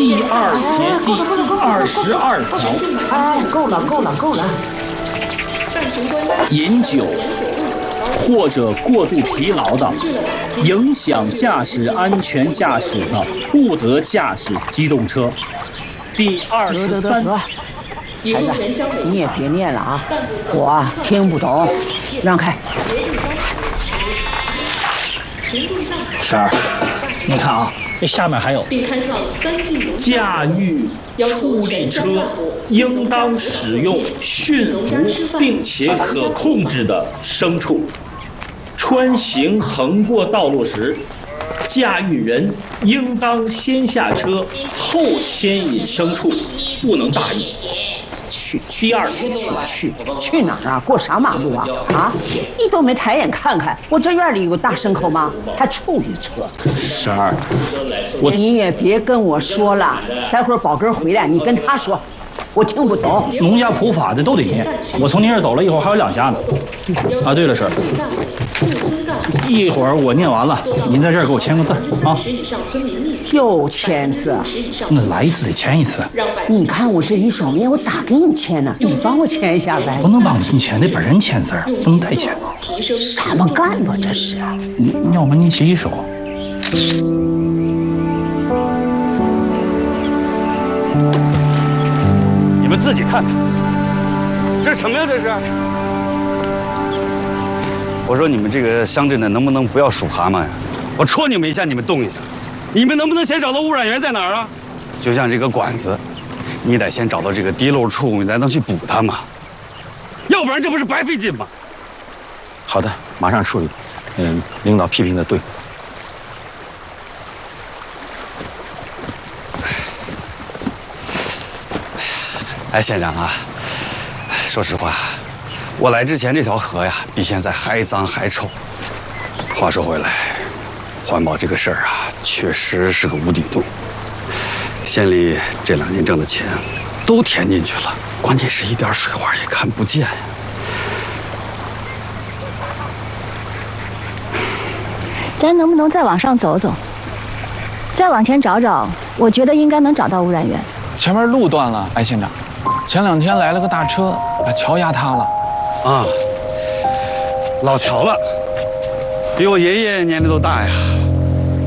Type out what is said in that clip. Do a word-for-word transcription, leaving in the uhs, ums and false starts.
第二节第二十二条。 哎，够了，够了，够了。 饮酒或者过度疲劳的，影响驾驶安全驾驶的，不得驾驶机动车。第二十三。 得得得，孩子，你也别念了啊，我听不懂，让开。 十二，你看啊，这下面还有，驾驭处理车应当使用驯服并且可控制的牲畜。穿行横过道路时，驾驭人应当先下车后牵引牲畜，不能大意。 去去去去去去哪儿啊？过啥马路啊？啊！你都没抬眼看看，我这院里有个大牲口吗？还处理车。 十二，我你也别跟我说了，待会儿宝哥回来，你跟他说，我听不懂。 农家普法的都得念。我从您这儿走了一会儿还有两下呢。啊，对了，是，一会儿我念完了，您在这儿给我签个字啊。 又签字？ 那来一次得签一次。 你看我这一双面，我咋给你签呢？你帮我签一下呗。 不能帮你签，得本人签字，不能代签。 什么干部这是？ 你要不您洗洗手。 你们自己看看，这什么呀？这是？我说你们这个乡镇的能不能不要数蛤蟆呀？我戳你们一下，你们动一下。你们能不能先找到污染源在哪儿啊？就像这个管子，你得先找到这个滴漏处，你才能去补它嘛。要不然这不是白费劲吗？ 好的，马上处理。嗯，领导批评的对。 哎，县长啊，说实话，我来之前这条河呀，比现在还脏还臭。话说回来，环保这个事儿啊，确实是个无底洞。县里这两年挣的钱都填进去了，关键是一点水花也看不见呀。 咱能不能再往上走走，再往前找找？我觉得应该能找到污染源。 前面路断了，哎，县长，前两天来了个大车，把桥压塌了。 啊，老桥了，比我爷爷年龄都大呀。